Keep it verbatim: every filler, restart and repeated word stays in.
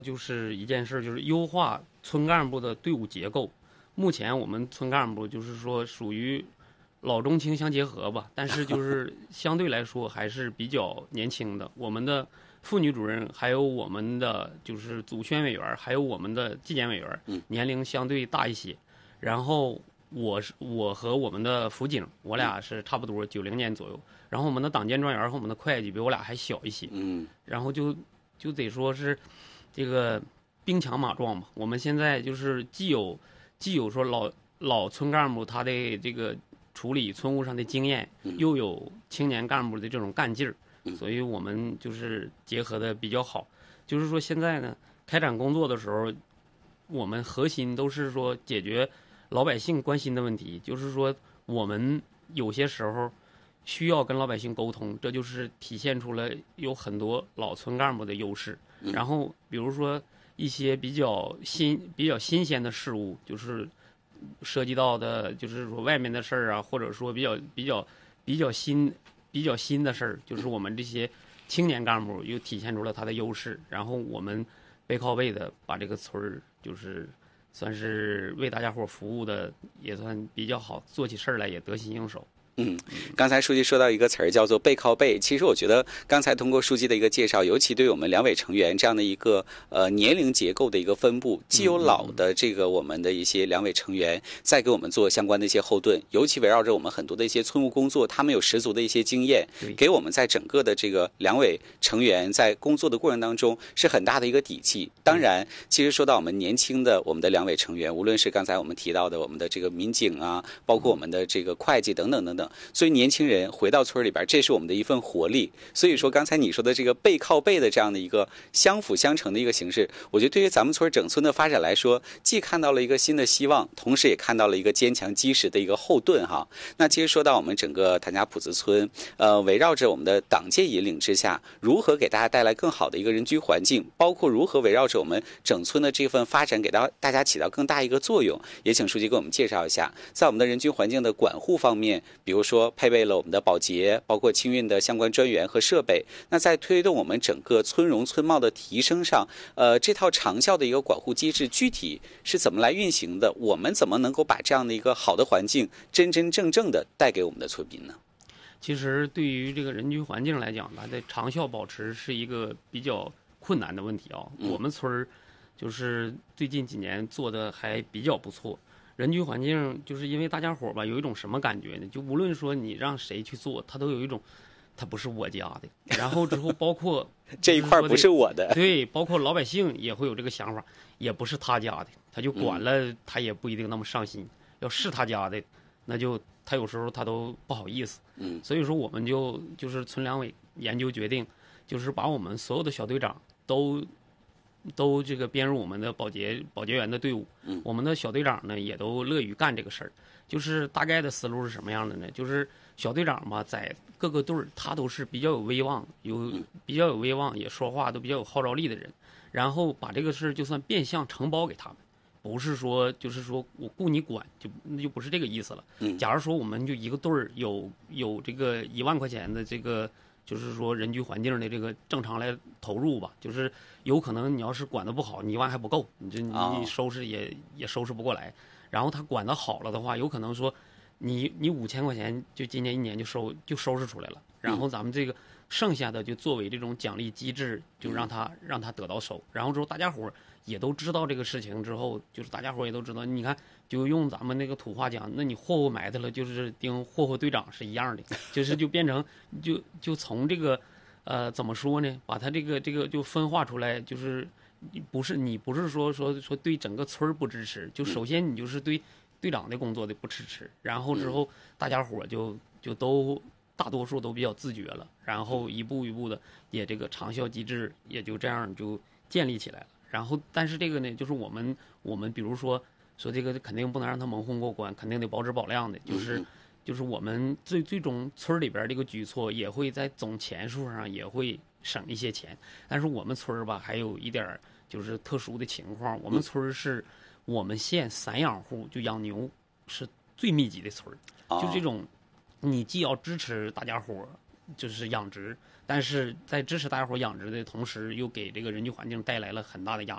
就是一件事，就是优化村干部的队伍结构。目前我们村干部就是说属于老中青相结合吧，但是就是相对来说还是比较年轻的。我们的妇女主任，还有我们的就是组宣委员，还有我们的纪检委员，年龄相对大一些。然后我是我和我们的辅警，我俩是差不多九零年左右。然后我们的党建专员和我们的会计比我俩还小一些。嗯，然后就就得说是这个兵强马壮嘛。我们现在就是既有既有说老老村干部他的这个处理村务上的经验，又有青年干部的这种干劲儿，所以我们就是结合的比较好。就是说现在呢，开展工作的时候，我们核心都是说解决老百姓关心的问题，就是说我们有些时候需要跟老百姓沟通，这就是体现出了有很多老村干部的优势。然后比如说一些比较新、比较新鲜的事物，就是涉及到的，就是说外面的事儿啊，或者说比较比较比较新、比较新的事儿，就是我们这些青年干部又体现出了他的优势。然后我们背靠背的把这个村儿，就是算是为大家伙服务的，也算比较好，做起事儿来也得心应手。 嗯，刚才书记说到一个词儿叫做背靠背。其实我觉得刚才通过书记的一个介绍，尤其对我们两委成员这样的一个呃年龄结构的一个分布，既有老的这个我们的一些两委成员在给我们做相关的一些后盾，尤其围绕着我们很多的一些村务工作，他们有十足的一些经验，给我们在整个的这个两委成员在工作的过程当中是很大的一个底气。当然，其实说到我们年轻的我们的两委成员，无论是刚才我们提到的我们的这个民警啊，包括我们的这个会计等等等等。所以年轻人回到村里边，这是我们的一份活力。所以说刚才你说的这个背靠背的这样的一个相辅相成的一个形式，我觉得对于咱们村整村的发展来说，既看到了一个新的希望，同时也看到了一个坚强基石的一个后盾哈。那其实说到我们整个谭家堡子村，呃，围绕着我们的党建引领之下，如何给大家带来更好的一个人居环境，包括如何围绕着我们整村的这份发展给到大家起到更大一个作用，也请书记给我们介绍一下，在我们的人居环境的管护方面，比如说配备了我们的保洁，包括清运的相关专员和设备。那在推动我们整个村容村貌的提升上，呃，这套长效的一个管护机制具体是怎么来运行的？我们怎么能够把这样的一个好的环境真真正正的带给我们的村民呢？ 其实对于这个人居环境来讲，它的长效保持是一个比较困难的问题啊。嗯、我们村儿就是最近几年做的还比较不错。人居环境就是因为大家伙吧有一种什么感觉呢？就无论说你让谁去做，他都有一种，他不是我家的。然后之后包括这一块不是我的， 对，包括老百姓也会有这个想法，也不是他家的，他就管了，嗯、他也不一定那么上心。要是他家的，那就他有时候他都不好意思。嗯，所以说我们就就是村两委研究决定，就是把我们所有的小队长都。都这个编入我们的保洁保洁员的队伍，嗯，我们的小队长呢也都乐于干这个事儿。就是大概的思路是什么样的呢？就是小队长吧，在各个队儿他都是比较有威望、有比较有威望，也说话都比较有号召力的人。然后把这个事儿就算变相承包给他们，不是说就是说我雇你管，就那就不是这个意思了。嗯，假如说我们就一个队儿有有这个一万块钱的这个。就是说人居环境的这个正常来投入吧，就是有可能你要是管得不好，你一万还不够，你这你收拾也、oh. 也收拾不过来。然后他管得好了的话，有可能说你你五千块钱就今年一年就收就收拾出来了，然后咱们这个剩下的就作为这种奖励机制，就让他让他得到手。然后之后大家伙也都知道这个事情之后，就是大家伙也都知道，你看就用咱们那个土话讲，那你霍霍埋汰了，就是盯霍霍队长是一样的，就是就变成就就从这个呃怎么说呢，把他这个这个就分化出来，就是不是你不是说说说对整个村不支持，就首先你就是对队长的工作的不支持，然后之后大家伙就就都大多数都比较自觉了，然后一步一步的也这个长效机制也就这样就建立起来了。然后，但是这个呢，就是我们我们比如说说这个肯定不能让他蒙混过关，肯定得保质保量的，就是就是我们最最终村里边这个举措也会在总钱数上也会省一些钱。但是我们村吧还有一点就是特殊的情况，我们村是我们县散养户就养牛是最密集的村，就这种你既要支持大家伙就是养殖。但是在支持大家伙养殖的同时，又给这个人居环境带来了很大的压